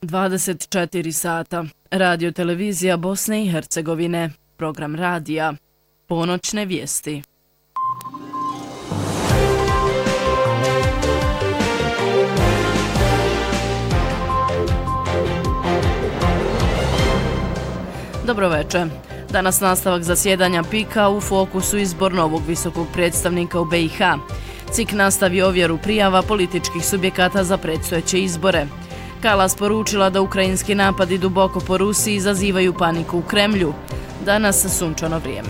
24 sata. Radio televizija Bosne i Hercegovine. Program radija. Ponoćne vijesti. Dobroveče. Danas nastavak zasjedanja PIK-a, u fokusu izbor novog visokog predstavnika u BiH. CIK nastavi ovjeru prijava političkih subjekata za predstojeće izbore. Kalas poručila da ukrajinski napadi duboko po Rusiji izazivaju paniku u Kremlju. Danas sunčano vrijeme.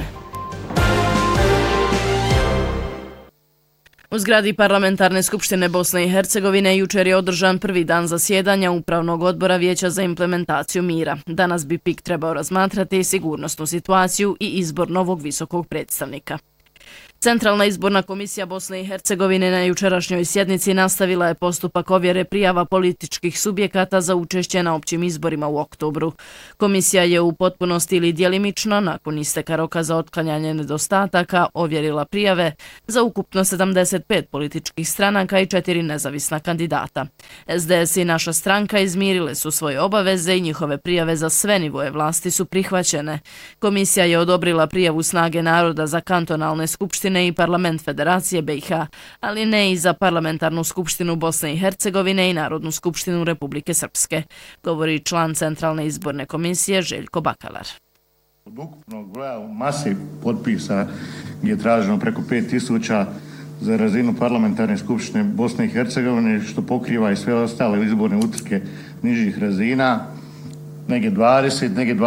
U zgradi Parlamentarne skupštine Bosne i Hercegovine jučer je održan prvi dan zasjedanja Upravnog odbora Vijeća za implementaciju mira. Danas bi PIK trebao razmatrati sigurnosnu situaciju i izbor novog visokog predstavnika. Centralna izborna komisija Bosne i Hercegovine na jučerašnjoj sjednici nastavila je postupak ovjere prijava političkih subjekata za učešće na općim izborima u oktobru. Komisija je u potpunosti ili djelimično, nakon isteka roka za otklanjanje nedostataka, ovjerila prijave za ukupno 75 političkih stranaka i 4 nezavisna kandidata. SDS i Naša stranka izmirile su svoje obaveze i njihove prijave za sve nivoje vlasti su prihvaćene. Komisija je odobrila prijavu Snage naroda za kantonalne skupštine i Parlament Federacije BiH, ali ne i za Parlamentarnu skupštinu Bosne i Hercegovine i Narodnu skupštinu Republike Srpske, govori član Centralne izborne komisije Željko Bakalar. Od ukupnog broja u masi potpisa gdje je traženo preko 5000 za razinu Parlamentarne skupštine Bosne i Hercegovine, što pokriva i sve ostale izborne utrke nižih razina, negdje 20, negdje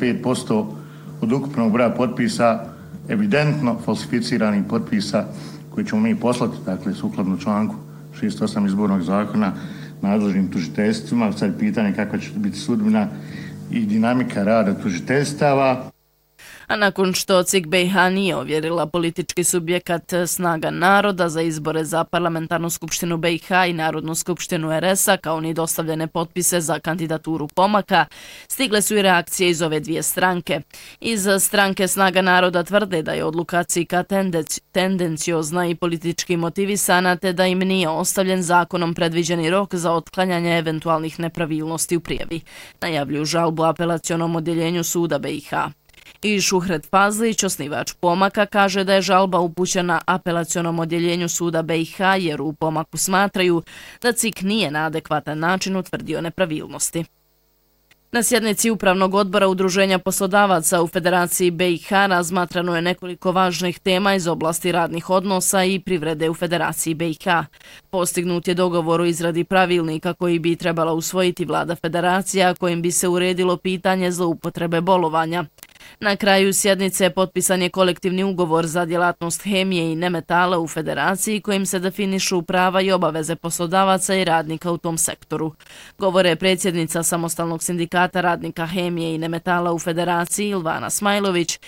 25% od ukupnog broja potpisa evidentno falsificiranih potpisa koje ćemo mi poslati, dakle, sukladno članku 68 izbornog zakona nadležnim tužiteljstvima. Sad pitanje kakva će biti sudbina i dinamika rada tužiteljstava. A nakon što CIK BiH nije ovjerila politički subjekat Snaga naroda za izbore za Parlamentarnu skupštinu BiH i Narodnu skupštinu RS-a, kao ni dostavljene potpise za kandidaturu Pomaka, stigle su i reakcije iz ove dvije stranke. Iz stranke Snaga naroda tvrde da je odluka CIK-a tendenciozna i politički motivisana, te da im nije ostavljen zakonom predviđeni rok za otklanjanje eventualnih nepravilnosti u prijavi. Najavljuju žalbu apelacionom odjeljenju suda BiH. I Šuhret Fazlić, osnivač Pomaka, kaže da je žalba upućena apelacionom odjeljenju suda BiH jer u Pomaku smatraju da CIK nije na adekvatan način utvrdio nepravilnosti. Na sjednici Upravnog odbora Udruženja poslodavaca u Federaciji BiH razmatrano je nekoliko važnih tema iz oblasti radnih odnosa i privrede u Federaciji BiH. Postignut je dogovor o izradi pravilnika koji bi trebala usvojiti vlada Federacija, kojim bi se uredilo pitanje zloupotrebe bolovanja. Na kraju sjednice potpisan je kolektivni ugovor za djelatnost hemije i nemetala u Federaciji kojim se definišu prava i obaveze poslodavaca i radnika u tom sektoru. Govore predsjednica Samostalnog sindikata radnika hemije i nemetala u Federaciji Ilvana Smajlović